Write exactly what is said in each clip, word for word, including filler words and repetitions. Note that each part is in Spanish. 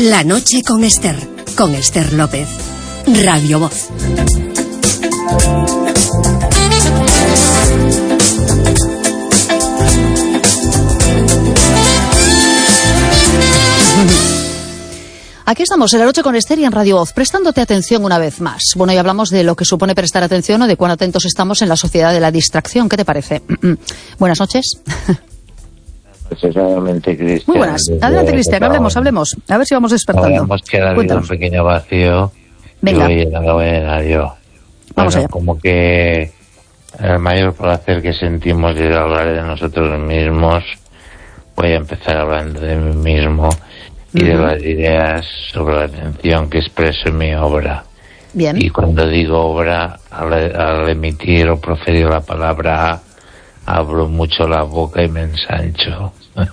La noche con Esther, con Esther López. Radio Voz. Aquí estamos, en La noche con Esther y en Radio Voz, prestándote atención una vez más. Bueno, y hablamos de lo que supone prestar atención o de cuán atentos estamos en la sociedad de la distracción. ¿Qué te parece? Buenas noches. Adelante, Cristian. Muy buenas. Adelante, Cristian. Hablemos, hablemos. A ver si vamos despertando. Sabemos que ha habido un pequeño vacío. Venga. Y voy a voy a llenar yo. Vamos bueno, allá. Como que el mayor placer que sentimos es hablar de nosotros mismos. Voy a empezar hablando de mí mismo y uh-huh. de las ideas sobre la atención que expreso en mi obra. Bien. Y cuando digo obra, al, al emitir o proferir la palabra A, abro mucho la boca y me ensancho.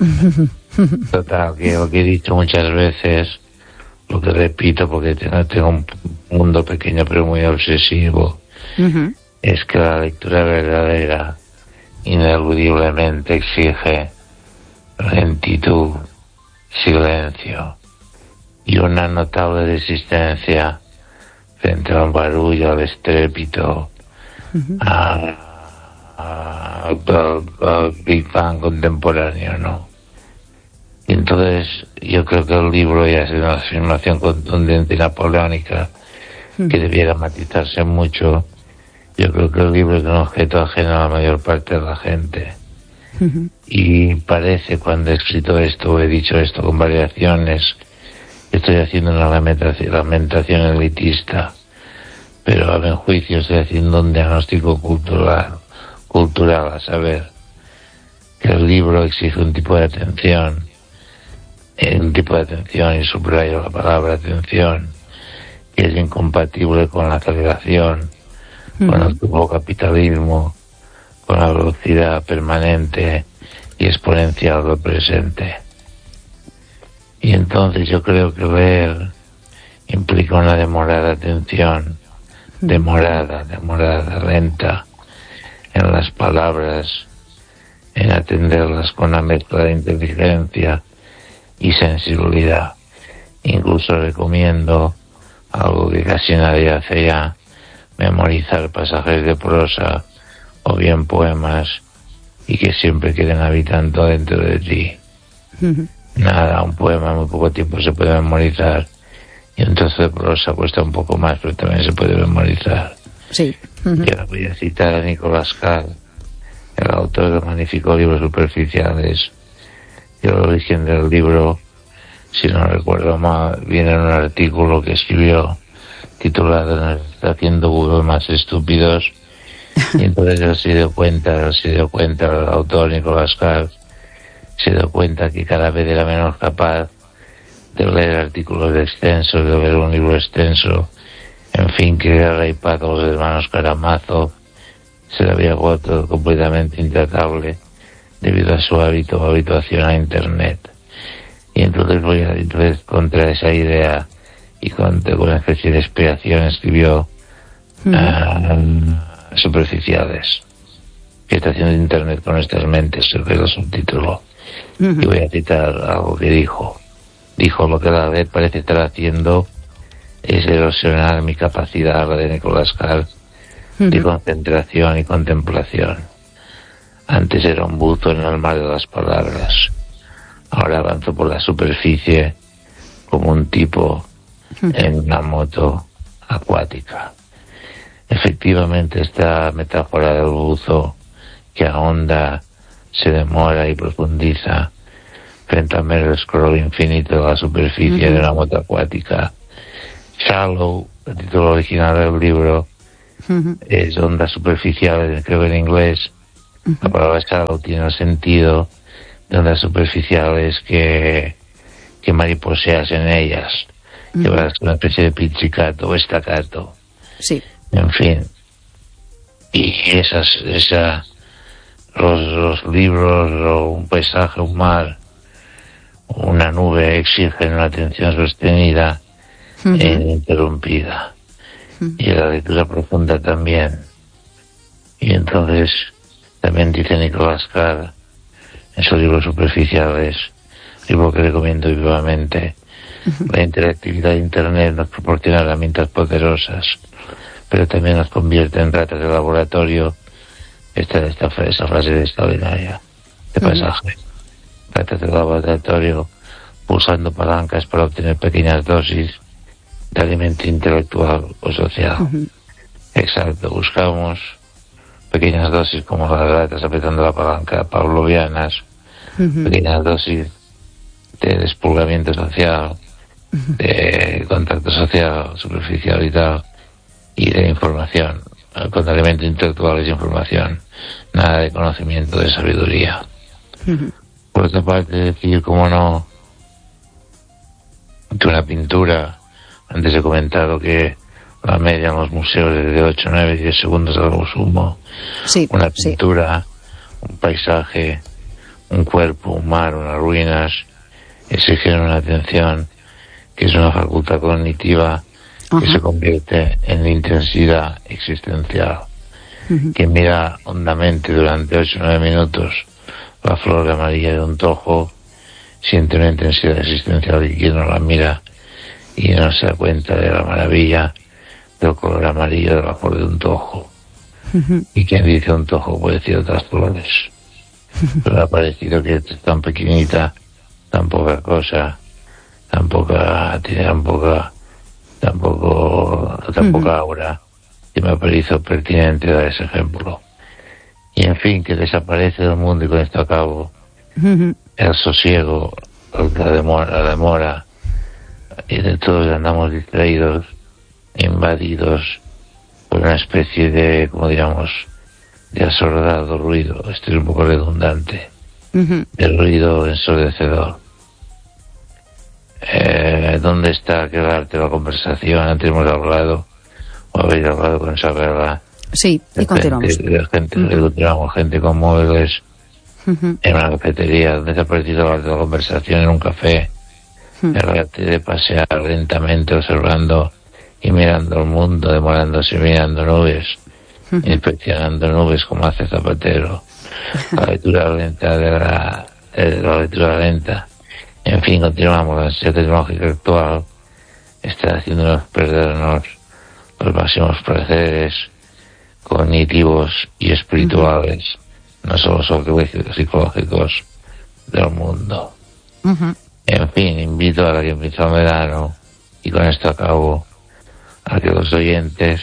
Total, que lo que he dicho muchas veces, lo que repito porque tengo, tengo un mundo pequeño pero muy obsesivo, uh-huh. es que la lectura verdadera ineludiblemente exige lentitud, silencio y una notable resistencia frente al barullo, al estrépito, uh-huh. a Al, al, al Big Bang contemporáneo, ¿no? Y entonces yo creo que el libro ya es una afirmación contundente y napoleónica mm. que debiera matizarse mucho. Yo creo que el libro es un objeto ajeno a la mayor parte de la gente. Mm-hmm. Y parece, cuando he escrito esto o he dicho esto con variaciones, estoy haciendo una lamentación, lamentación elitista, pero a mi juicio estoy haciendo un diagnóstico cultural cultural, a saber que el libro exige un tipo de atención, un tipo de atención, y subrayo la palabra atención, que es incompatible con la aceleración, uh-huh. con el turbocapitalismo, con la velocidad permanente y exponencial del presente. Y entonces yo creo que leer implica una demorada atención, demorada, demorada, lenta, en las palabras, en atenderlas con una mezcla de inteligencia y sensibilidad. Incluso recomiendo algo que casi nadie hace ya, memorizar pasajes de prosa o bien poemas y que siempre queden habitando dentro de ti. Uh-huh. Nada, un poema en muy poco tiempo se puede memorizar y un trozo de prosa cuesta un poco más, pero también se puede memorizar. Sí. Uh-huh. Y ahora voy a citar a Nicolás Carr, el autor del magnífico libro Superficiales. Y el origen del libro, si no recuerdo mal, viene en un artículo que escribió titulado Haciendo Google más estúpidos. Y entonces él se dio cuenta, él se dio cuenta, el autor Nicolás Carr, se dio cuenta que cada vez era menos capaz de leer artículos extensos, de leer un libro extenso. En fin, que era el iPad de los hermanos Karamazov se le había vuelto completamente intratable debido a su hábito o habituación a Internet. Y entonces voy a, entonces contra esa idea y contra una especie de expiación escribió mm. uh, Superficiales. ¿Qué está haciendo Internet con nuestras mentes? Se ve el subtítulo. Mm-hmm. Y voy a citar algo que dijo. Dijo: lo que la red parece estar haciendo es erosionar mi capacidad, la de Nicolás Carr, uh-huh. de concentración y contemplación. Antes era un buzo en el mar de las palabras. Ahora avanzo por la superficie como un tipo uh-huh. en una moto acuática. Efectivamente, esta metáfora del buzo que ahonda, se demora y profundiza frente al mero scroll infinito de la superficie uh-huh. de una moto acuática. Shallow, el título original del libro, uh-huh. es ondas superficiales, creo que en inglés. Uh-huh. La palabra shallow tiene el sentido de ondas superficiales que, que mariposeas en ellas, uh-huh. que vas con una especie de pizzicato o estacato. Sí. En fin. Y esas, esa, los, los libros o un paisaje, un mar, una nube exigen una atención sostenida uh-huh. e ininterrumpida. Uh-huh. Y la lectura profunda también. Y entonces también dice Nicolás Carr en su libro Superficiales, libro que recomiendo vivamente, Uh-huh. La interactividad de Internet nos proporciona herramientas poderosas, pero también nos convierte en ratas de laboratorio. Esta, esta, esta frase es extraordinaria. De pasaje. Uh-huh. Ratas de laboratorio pulsando palancas para obtener pequeñas dosis de alimento intelectual o social. Uh-huh. Exacto, buscamos pequeñas dosis como las ratas apretando la palanca pavlovianas, uh-huh. pequeñas dosis de despulgamiento social, uh-huh. de contacto social superficial y tal, y de información. Con alimento intelectual es información, nada de conocimiento, de sabiduría. Uh-huh. Por otra parte, decir, como no, que una pintura, antes he comentado que la media en los museos es de ocho, nueve, diez segundos a lo sumo. Sí, una pintura, sí. Un paisaje, un cuerpo, un mar, unas ruinas, exigen una atención que es una facultad cognitiva que uh-huh. se convierte en intensidad existencial. Uh-huh. Quien mira hondamente durante ocho o nueve minutos la flor amarilla de un tojo siente una intensidad existencial, y quien no la mira y no se da cuenta de la maravilla del color amarillo de la flor de un tojo. Uh-huh. Y quien dice un tojo puede decir otras flores. Uh-huh. Pero me ha parecido que es tan pequeñita, tan poca cosa, tan poca, tiene tan poca, tan poco, tan uh-huh. poca aura, que me ha parecido pertinente dar ese ejemplo. Y en fin, que desaparece del mundo, y con esto acabo, uh-huh. el sosiego, la demora, la demora, y de todos andamos distraídos, invadidos por una especie de, como diríamos, de asordado ruido. Esto es un poco redundante, uh-huh. el ruido ensordecedor. Eh, ¿Dónde está aquel arte de la conversación? Antes hemos hablado, o habéis hablado con Isabela. Sí, y continuamos. De gente, uh-huh. continuamos, gente con móviles, uh-huh. en una cafetería. ¿Dónde se ha perdido el arte de la conversación? En un café. Uh-huh. El arte de pasear lentamente, observando y mirando el mundo, demorándose mirando nubes, uh-huh. inspeccionando nubes como hace Zapatero. La lectura lenta de la, de la lectura lenta. En fin, continuamos. La ansiedad tecnológica actual está haciéndonos perdernos los máximos placeres cognitivos y espirituales, uh-huh. no solo psicológicos del mundo. Uh-huh. En fin, invito a la que empieza el verano, y con esto acabo, a que los oyentes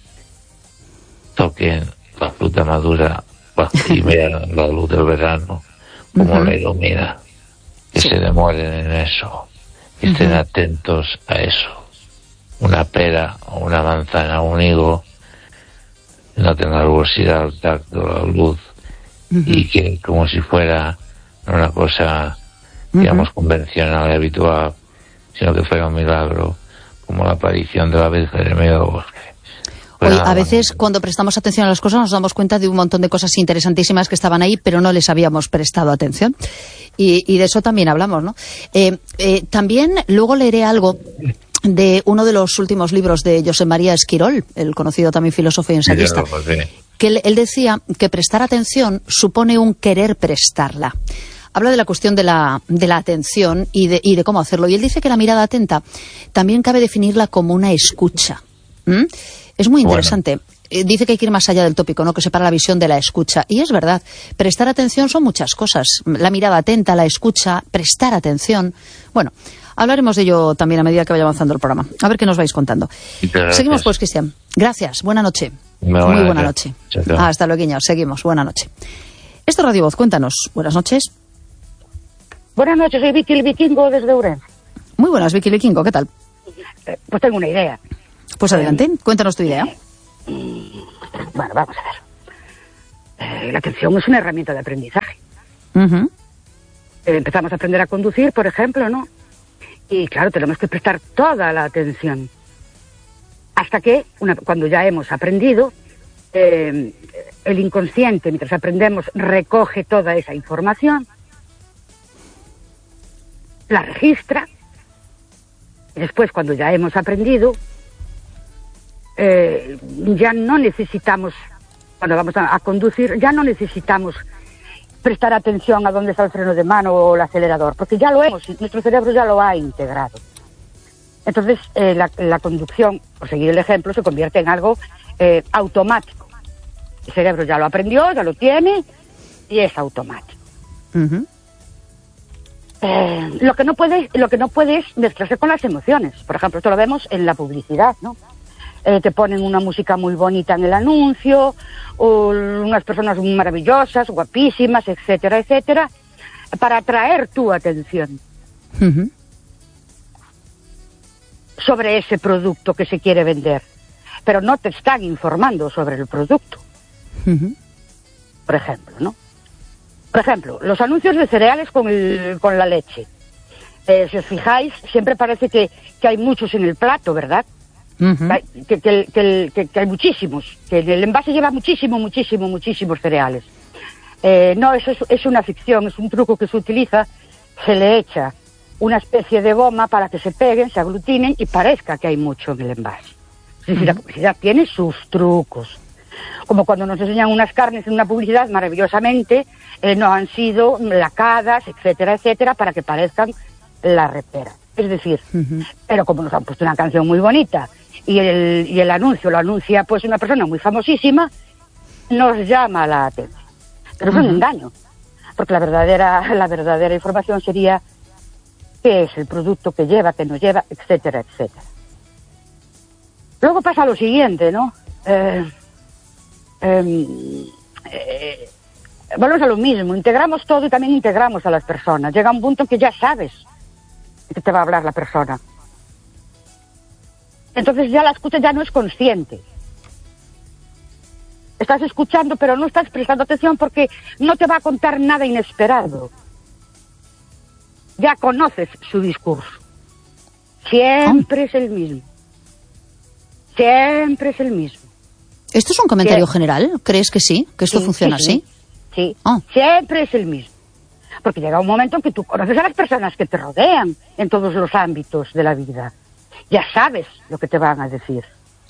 toquen la fruta madura y vean la luz del verano como uh-huh. la ilumina, que sí. se demoren en eso, que uh-huh. estén atentos a eso. Una pera o una manzana o un higo no tenga la rugosidad, el tacto, la luz, uh-huh. y que como si fuera una cosa, digamos, uh-huh. convencional y habitual, sino que fuera un milagro, como la aparición de la Virgen en medio del bosque. Oye, a veces cuando prestamos atención a las cosas nos damos cuenta de un montón de cosas interesantísimas que estaban ahí, pero no les habíamos prestado atención. Y, y de eso también hablamos, ¿no? Eh, eh, también luego leeré algo de uno de los últimos libros de Josep María Esquirol, el conocido también filósofo y ensayista, sí, sí. que él, él decía que prestar atención supone un querer prestarla. Habla de la cuestión de la, de la atención y de, y de cómo hacerlo. Y él dice que la mirada atenta también cabe definirla como una escucha. ¿Mm? Es muy interesante. Bueno. Dice que hay que ir más allá del tópico, ¿no? Que separa la visión de la escucha. Y es verdad, prestar atención son muchas cosas. La mirada atenta, la escucha, prestar atención. Bueno, hablaremos de ello también a medida que vaya avanzando el programa. A ver qué nos vais contando. Seguimos pues, Cristian. Gracias. Buena noche. Muy, muy buena noche. Chao, chao. Hasta luego. Seguimos. Buena noche. Esto es Radio Voz. Cuéntanos. Buenas noches. Buenas noches. Soy Vicky el Vikingo desde Ourense. Muy buenas, Vicky el Vikingo. ¿Qué tal? Eh, pues tengo una idea. Pues adelante. Eh, Cuéntanos tu idea. Eh, bueno, vamos a ver. Eh, la atención es una herramienta de aprendizaje. Uh-huh. Eh, empezamos a aprender a conducir, por ejemplo, ¿no? Y claro, tenemos que prestar toda la atención. Hasta que, una, cuando ya hemos aprendido, eh, el inconsciente, mientras aprendemos, recoge toda esa información, la registra, y después, cuando ya hemos aprendido, eh, ya no necesitamos, cuando vamos a, a conducir, ya no necesitamos prestar atención a dónde está el freno de mano o el acelerador, porque ya lo hemos, nuestro cerebro ya lo ha integrado. Entonces, eh, la, la conducción, por seguir el ejemplo, se convierte en algo eh, automático. El cerebro ya lo aprendió, ya lo tiene, y es automático. Uh-huh. Eh, lo que no puede, lo que no puede es mezclarse con las emociones. Por ejemplo, esto lo vemos en la publicidad, ¿no? Eh, te ponen una música muy bonita en el anuncio, o unas personas maravillosas, guapísimas, etcétera, etcétera, para atraer tu atención. Uh-huh. Sobre ese producto que se quiere vender, pero no te están informando sobre el producto. Uh-huh. Por ejemplo, ¿no? Por ejemplo, los anuncios de cereales con, el, con la leche. Eh, si os fijáis, siempre parece que, que hay muchos en el plato, ¿verdad? Uh-huh. Que, que, que, que, que hay muchísimos, que el envase lleva muchísimo, muchísimo, muchísimos cereales. Eh, no, eso es, es una ficción, es un truco que se utiliza, se le echa una especie de goma para que se peguen, se aglutinen y parezca que hay mucho en el envase. Es decir, uh-huh. La publicidad tiene sus trucos. Como cuando nos enseñan unas carnes en una publicidad maravillosamente, eh, no han sido lacadas, etcétera, etcétera, para que parezcan la repera. Es decir, uh-huh. Pero como nos han puesto una canción muy bonita y el, y el anuncio lo anuncia pues una persona muy famosísima, nos llama la atención. Pero uh-huh. Es un engaño, porque la verdadera, la verdadera información sería qué es el producto que lleva, que no lleva, etcétera, etcétera. Luego pasa lo siguiente, ¿no? Eh, eh, eh, volvemos a lo mismo, integramos todo y también integramos a las personas. Llega un punto en que ya sabes que te va a hablar la persona. Entonces ya la escucha ya no es consciente. Estás escuchando, pero no estás prestando atención porque no te va a contar nada inesperado. Ya conoces su discurso. Siempre oh. es el mismo. Siempre es el mismo. ¿Esto es un comentario Siempre. general? ¿Crees que sí? ¿Que esto sí, funciona sí, sí. así? Sí, oh. Siempre es el mismo. Porque llega un momento en que tú conoces a las personas que te rodean en todos los ámbitos de la vida. Ya sabes lo que te van a decir.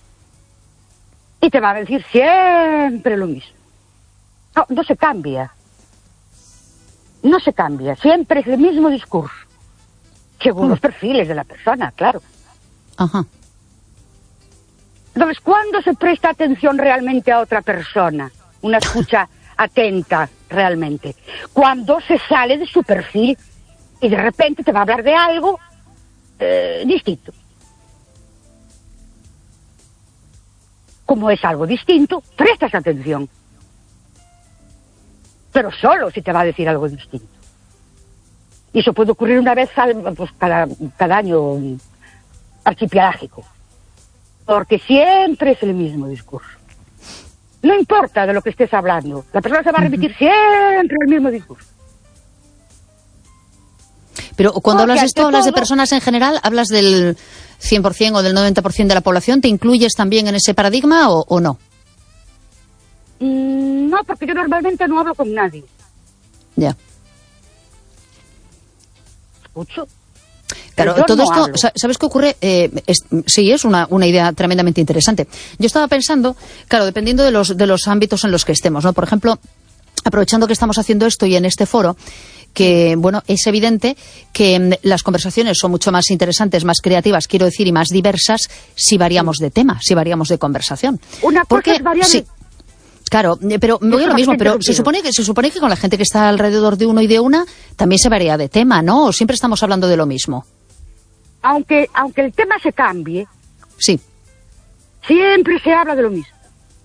Y te van a decir siempre lo mismo. No, no se cambia. No se cambia. Siempre es el mismo discurso. Según oh. los perfiles de la persona, claro. Ajá. Entonces, ¿cuándo se presta atención realmente a otra persona? Una escucha atenta realmente. Cuando se sale de su perfil y de repente te va a hablar de algo eh, distinto. Como es algo distinto, prestas atención. Pero solo si te va a decir algo distinto. Y eso puede ocurrir una vez al, pues, cada, cada año archipiélago. Porque siempre es el mismo discurso. No importa de lo que estés hablando, la persona se va a repetir uh-huh. siempre el mismo discurso. Pero cuando Porque hablas de esto, ¿hablas todo, de personas en general? ¿Hablas del cien por ciento o del noventa por ciento de la población? ¿Te incluyes también en ese paradigma o, o no? Mm, no, porque yo normalmente no hablo con nadie. Ya. Escucho. Claro, todo no esto, hablo. ¿Sabes qué ocurre? Eh, es, sí, es una, una idea tremendamente interesante. Yo estaba pensando, claro, dependiendo de los, de los ámbitos en los que estemos, ¿no? Por ejemplo, aprovechando que estamos haciendo esto y en este foro, que, bueno, es evidente que las conversaciones son mucho más interesantes, más creativas, quiero decir, y más diversas si variamos de tema, si variamos de conversación. Una cosa Porque, es variable. Sí, claro, pero me voy a lo mismo, pero se supone que se supone que con la gente que está alrededor de uno y de una también se varía de tema, ¿no? ¿O siempre estamos hablando de lo mismo? Aunque, aunque el tema se cambie, sí, siempre se habla de lo mismo.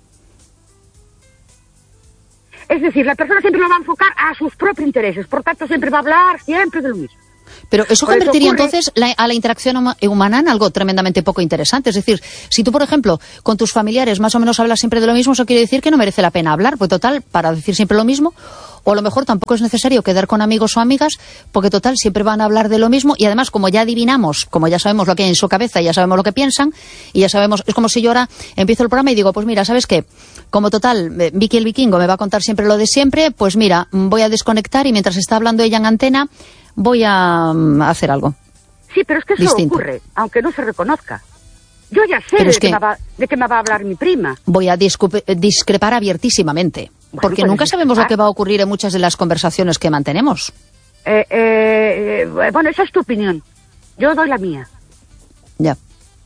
Es decir, la persona siempre lo va a enfocar a sus propios intereses, por tanto siempre va a hablar siempre de lo mismo. Pero eso Por convertiría eso ocurre... entonces la, a la interacción humana en algo tremendamente poco interesante. Es decir, si tú, por ejemplo, con tus familiares más o menos hablas siempre de lo mismo, eso quiere decir que no merece la pena hablar, pues total, para decir siempre lo mismo, o a lo mejor tampoco es necesario quedar con amigos o amigas, porque total, siempre van a hablar de lo mismo, y además, como ya adivinamos, como ya sabemos lo que hay en su cabeza, ya sabemos lo que piensan, y ya sabemos, es como si yo ahora empiezo el programa y digo, pues mira, ¿sabes qué? Como total, eh, Vicky el Vikingo me va a contar siempre lo de siempre, pues mira, voy a desconectar y mientras está hablando ella en antena, voy a um, hacer algo. Sí, pero es que eso distinto. Ocurre, aunque no se reconozca. Yo ya sé de, es que que me va, de qué me va a hablar mi prima. Voy a discrepar abiertísimamente, bueno, porque nunca discrepar. sabemos lo que va a ocurrir en muchas de las conversaciones que mantenemos. Eh, eh, bueno, esa es tu opinión. Yo doy la mía. Ya.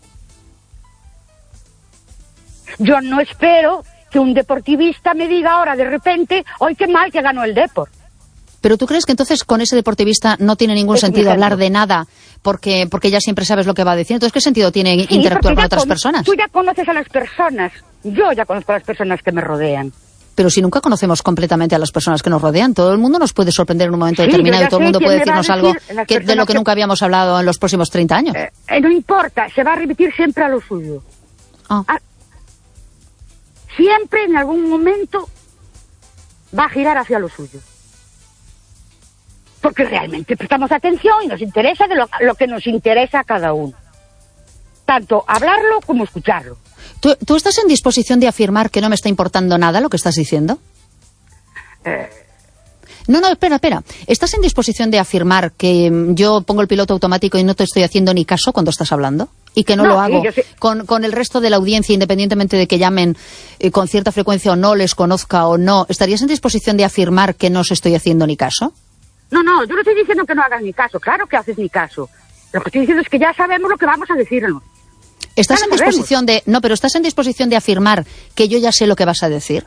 Yo no espero que un deportivista me diga ahora de repente, hoy qué mal que ganó el Depor. Pero ¿tú crees que entonces con ese deportivista no tiene ningún Es sentido ejemplo. hablar de nada porque porque ya siempre sabes lo que va a decir? Entonces, ¿qué sentido tiene Sí, interactuar porque con ya otras con- personas? Tú ya conoces a las personas. Yo ya conozco a las personas que me rodean. Pero si nunca conocemos completamente a las personas que nos rodean, todo el mundo nos puede sorprender en un momento Sí, determinado yo ya y todo el sé mundo quién puede me va a decirnos algo decir las que, de lo personas que que- nunca habíamos hablado en los próximos treinta años. Eh, eh, no importa, se va a remitir siempre a lo suyo. Ah. Ah, siempre en algún momento va a girar hacia lo suyo. Porque realmente prestamos atención y nos interesa de lo, lo que nos interesa a cada uno. Tanto hablarlo como escucharlo. ¿Tú, ¿Tú estás en disposición de afirmar que no me está importando nada lo que estás diciendo? Eh, No, no, espera, espera. ¿Estás en disposición de afirmar que mm, yo pongo el piloto automático y no te estoy haciendo ni caso cuando estás hablando? Y que no, No, lo sí, hago yo sé. con, con el resto de la audiencia, independientemente de que llamen eh, con cierta frecuencia o no, les conozca o no. ¿Estarías en disposición de afirmar que no os estoy haciendo ni caso? no, no, yo no estoy diciendo que no hagas ni caso. Claro que haces ni caso. Lo que estoy diciendo es que ya sabemos lo que vamos a decirnos. ¿Estás Ya en lo sabemos. disposición de... No, pero ¿estás en disposición de afirmar que yo ya sé lo que vas a decir?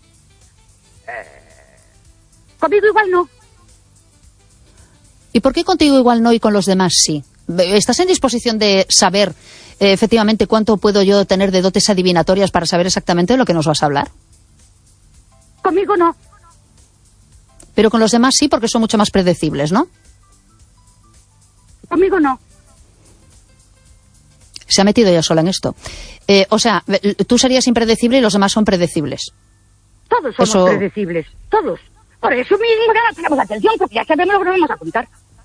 Conmigo igual no. ¿Y por qué contigo igual no y con los demás sí? ¿Estás en disposición de saber eh, efectivamente cuánto puedo yo tener de dotes adivinatorias para saber exactamente de lo que nos vas a hablar? Conmigo no. Pero con los demás sí, porque son mucho más predecibles, ¿no? Conmigo no. Se ha metido ella sola en esto. Eh, o sea, tú serías impredecible y los demás son predecibles. Todos somos Eso- predecibles. Todos. Por eso mismo ya no prestamos atención, porque ya sabemos lo que nos vamos a contar.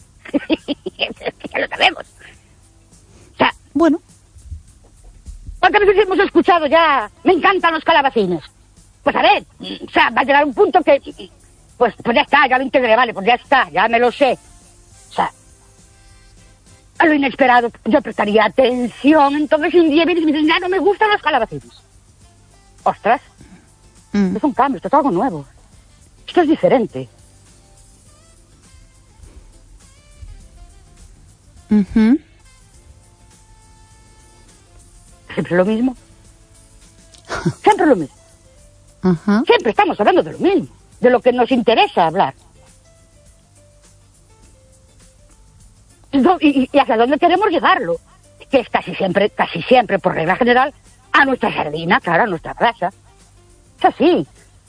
Ya lo sabemos. O sea, Bueno, ¿cuántas veces hemos escuchado ya? Me encantan los calabacines. Pues a ver, o sea, va a llegar un punto que... Pues, pues ya está, ya lo integré, vale, pues ya está, ya me lo sé. O sea, a lo inesperado yo prestaría atención, entonces un día vienes y me dices, ya no me gustan los calabacines. Ostras, mm, es un cambio, esto es algo nuevo. Esto es diferente. ujú. Siempre lo mismo. Siempre lo mismo. Ajá. Siempre estamos hablando de lo mismo, de lo que nos interesa hablar. No, Y, y hacia dónde queremos llevarlo, que es casi siempre, casi siempre, por regla general, a nuestra sardina, claro, a nuestra brasa. Es así.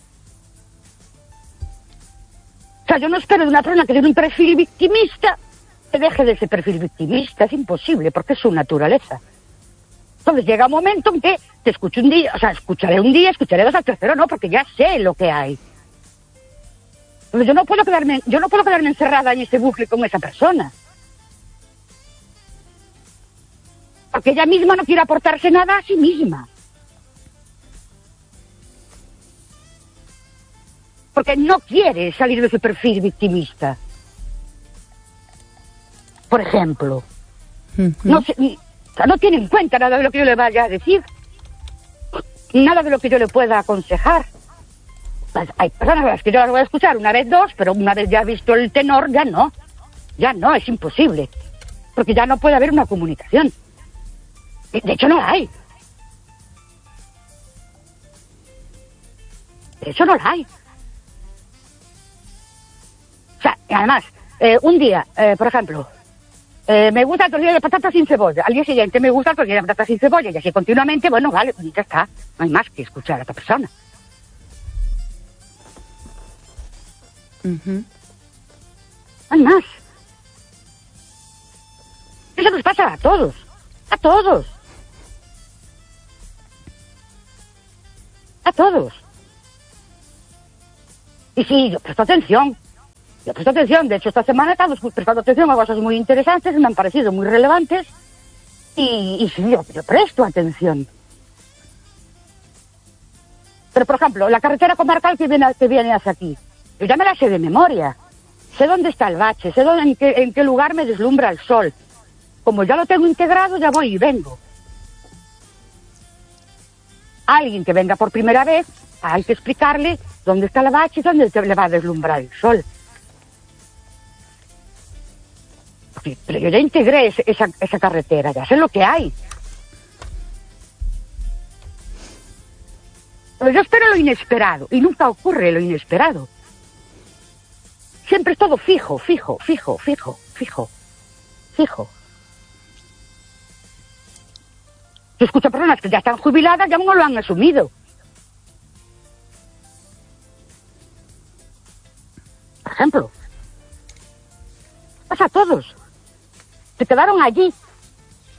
O sea, yo no espero de una persona que tiene un perfil victimista que deje de ese perfil victimista. Es imposible, porque es su naturaleza. Entonces llega un momento en que te escucho un día, o sea, escucharé un día, escucharé dos, al tercero no, porque ya sé lo que hay. Entonces yo no puedo quedarme, yo no puedo quedarme encerrada en ese bucle con esa persona. Porque ella misma no quiere aportarse nada a sí misma. Porque no quiere salir de ese perfil victimista. Por ejemplo. Ujú. No, se- o sea, no tiene en cuenta nada de lo que yo le vaya a decir. Nada de lo que yo le pueda aconsejar. Pues hay personas a las que yo las voy a escuchar una vez, dos, pero una vez ya visto el tenor, ya no. Ya no, es imposible. Porque ya no puede haber una comunicación. De hecho, no la hay. De hecho, no la hay. O sea, y además, eh, un día, eh, por ejemplo, eh, me gusta el tortilla de patata sin cebolla. Al día siguiente me gusta el tortilla de patata sin cebolla. Y así continuamente, bueno, vale, ya está. No hay más que escuchar a otra persona. Ujú. No hay más. Eso nos pasa a todos. A todos. A todos. Y sí, yo presto atención. Yo presto atención. De hecho, esta semana estamos prestando atención a cosas muy interesantes, me han parecido muy relevantes. Y, y sí, yo, yo presto atención. Pero, por ejemplo, la carretera comarcal que viene, que viene hacia aquí, yo ya me la sé de memoria. Sé dónde está el bache, sé dónde, en, qué, en qué lugar me deslumbra el sol. Como ya lo tengo integrado, ya voy y vengo. Alguien que venga por primera vez, hay que explicarle dónde está el bache y dónde le va a deslumbrar el sol. pero yo ya integré ese, esa, esa carretera, ya sé lo que hay. Pero yo espero lo inesperado, y nunca ocurre lo inesperado. Siempre es todo fijo, fijo, fijo, fijo, fijo, fijo. Yo escucho personas que ya están jubiladas y aún no lo han asumido. Por ejemplo. Pasa a todos. Se quedaron allí.